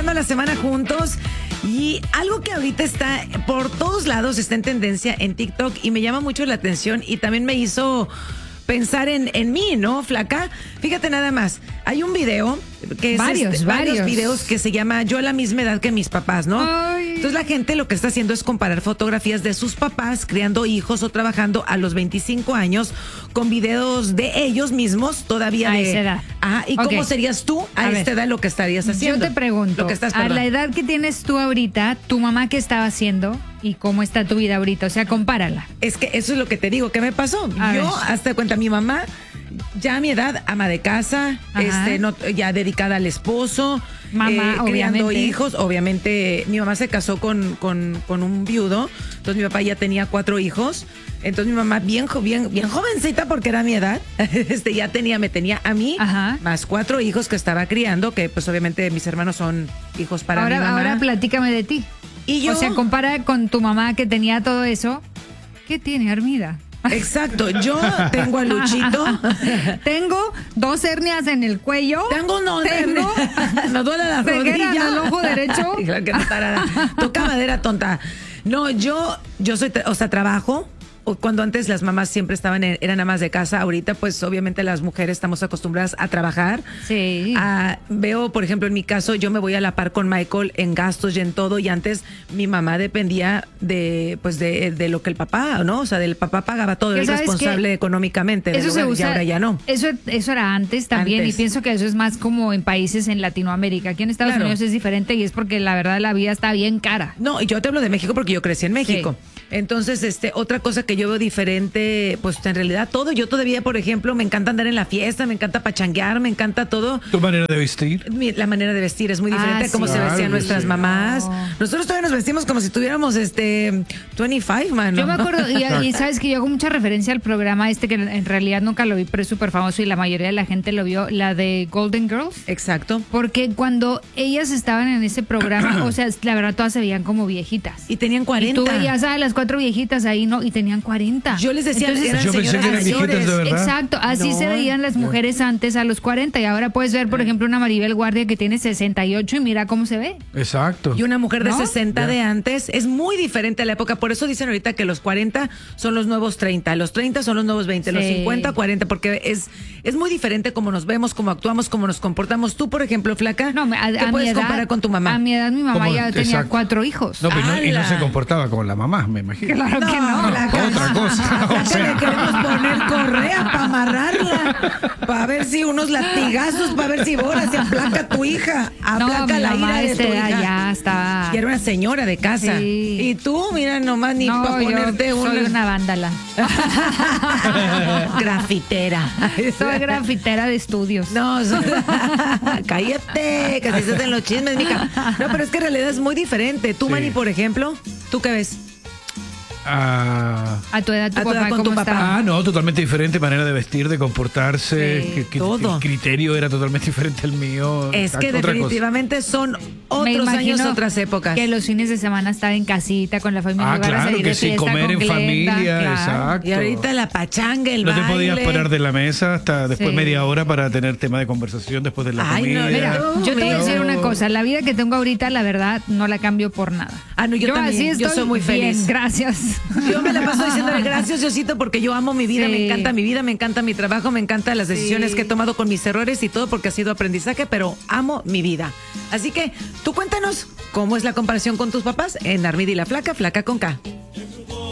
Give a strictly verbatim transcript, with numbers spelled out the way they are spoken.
empezando la semana juntos y algo que ahorita está por todos lados, está en tendencia en TikTok y me llama mucho la atención y también me hizo pensar en, en mí, ¿no, Flaca? Fíjate nada más, hay un video que es varios, este, varios. varios videos que se llama Yo a la misma edad que mis papás, ¿no? Ay. Entonces la gente lo que está haciendo es comparar fotografías de sus papás criando hijos o trabajando a los veinticinco años con videos de ellos mismos todavía A de esa edad. Ajá, ¿y Ok. cómo serías tú a, A ver. esta edad lo que estarías haciendo? Yo te pregunto, Lo que estás, a perdón. la edad que tienes tú ahorita, tu mamá qué estaba haciendo y cómo está tu vida ahorita, o sea, compárala. Es que eso es lo que te digo, ¿qué me pasó? A Yo, ver. hasta cuenta, mi mamá, ya a mi edad, ama de casa, Ajá. este, no, ya dedicada al esposo, Mamá, criando obviamente. hijos. Obviamente, mi mamá se casó con, con, con un viudo, entonces mi papá ya tenía cuatro hijos. Entonces mi mamá bien, jo- bien, bien jovencita porque era mi edad, este, ya tenía, me tenía a mí, Ajá. más cuatro hijos que estaba criando, que pues obviamente mis hermanos son hijos para mi Ahora, mamá. ahora platícame de ti. Y yo- O sea, compara con tu mamá que tenía todo eso. ¿Qué tiene Armida? Exacto, yo tengo a Luchito. Tengo dos hernias en el cuello. Tengo no, Tengo no duele la ceguera rodilla. en el ojo derecho. Claro que no, tarada. Toca madera, tonta. No, yo, yo soy, tra- o sea, trabajo. O Cuando antes las mamás siempre estaban en- eran amas de casa, ahorita pues obviamente las mujeres estamos acostumbradas a trabajar. Sí. Ah, veo, por ejemplo, en mi caso, yo me voy a la par con Michael en gastos y en todo, y antes mi mamá dependía de, pues, de, de lo que el papá, ¿no? O sea, del papá pagaba todo, Que era sabes responsable que económicamente del Eso se hogar, usa. y ahora ya no. Eso, eso era antes también Antes. y pienso que eso es más como en países en Latinoamérica. Aquí en Estados Claro. Unidos es diferente y es porque la verdad la vida está bien cara. No, y yo te hablo de México porque yo crecí en México. Entonces, este, otra cosa que yo veo diferente, pues en realidad todo, yo todavía, por ejemplo, me encanta andar en la fiesta, me encanta pachanguear, me encanta todo. ¿Tu manera de vestir? Mi- La manera de vestir es muy diferente Ah, a cómo sí. se vestían Claro, nuestras sí. mamás. No. Nosotros todavía nos vestimos como si tuviéramos este veinticinco, mano. Yo me acuerdo, y, y sabes que yo hago mucha referencia al programa este que en realidad nunca lo vi, pero es súper famoso y la mayoría de la gente lo vio, la de Golden Girls. Exacto. Porque cuando ellas estaban en ese programa, o sea, la verdad todas se veían como viejitas. Y tenían cuarenta. Y tú veías a las cuatro viejitas ahí, ¿no? Y tenían cuarenta. Yo les decía, Entonces, eran Yo pensé que señoras eran viejitas de mayores. verdad. exacto, así No. se veían las mujeres antes a los cuarenta y ahora puedes ver, por ejemplo, una Maribel Guardia que tiene sesenta y ocho y mira cómo se ve. Exacto. Y una mujer de ¿No? sesenta Ya. de antes es muy diferente a la época. Por eso dicen ahorita que los cuarenta son los nuevos treinta, los treinta son los nuevos veinte, los Sí. cincuenta, cuarenta, porque es, es muy diferente cómo nos vemos, cómo actuamos, cómo nos comportamos. Tú, por ejemplo, Flaca, No, a, ¿qué a mi puedes edad, comparar con tu mamá? A mi edad mi mamá ¿Cómo? ya tenía Exacto. cuatro hijos. No, pero no- y no ¡Hala! se comportaba como la mamá, me imagino. Claro que no. Flaca. Otra cosa. O Flaca, sea. le queremos poner correa para amarrarla, para ver si unos latigazos, para ver si ahora se aplaca tu hija, No, aplaca mi la mamá ira de esta tu edad hija. ya estaba. Y era una señora de casa. Sí. Y tú, mira, nomás ni No, para yo ponerte soy una... una vándala. grafitera. Soy grafitera de estudios. No, so- cállate, que si estás en los chismes, mija. No, pero es que en realidad es muy diferente. Tú, Sí. Manny, por ejemplo, ¿tú qué ves? Ah, A tu edad, tu A tu edad papá, con tu ¿cómo papá. estaba? ah, no, totalmente diferente manera de vestir, de comportarse. Sí, que- que- todo. El criterio era totalmente diferente al mío. Es que Otra cosa. definitivamente son Me otros imagino años, otras épocas. Que los fines de semana estar en casita con la familia. Ah, iban a claro, salir que de sí, fiesta comer con en Glenda, familia, claro. exacto. Y ahorita la pachanga, el No te baile. podías parar de la mesa hasta después Sí. media hora para tener tema de conversación después de la Ay, no, comida. mira, Yo te voy a decir No. una cosa, la vida que tengo ahorita, la verdad, no la cambio por nada. Ah, no, yo también, así yo estoy soy muy bien, feliz. gracias. Yo me la paso diciéndole gracias, Diosito, porque yo amo mi vida, Sí. me encanta mi vida, me encanta mi trabajo, me encantan las decisiones Sí. que he tomado con mis errores y todo porque ha sido aprendizaje, pero amo mi vida. Así que tú cuéntanos cómo es la comparación con tus papás en Armida y la Flaca, Flaca con K.